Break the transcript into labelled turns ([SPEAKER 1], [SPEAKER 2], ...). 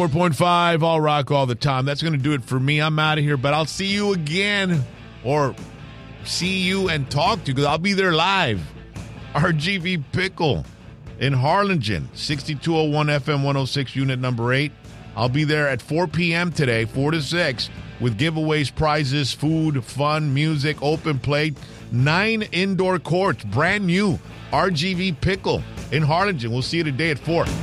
[SPEAKER 1] 4.5, all rock all the time. That's going to do it for me. I'm out of here, but I'll see you again, or see you and talk to you, because I'll be there live. RGV Pickle in Harlingen, 6201 FM 106, unit number 8. I'll be there at 4 p.m. today, 4 to 6, with giveaways, prizes, food, fun, music, open plate, 9 indoor courts, brand new RGV Pickle in Harlingen. We'll see you today at 4.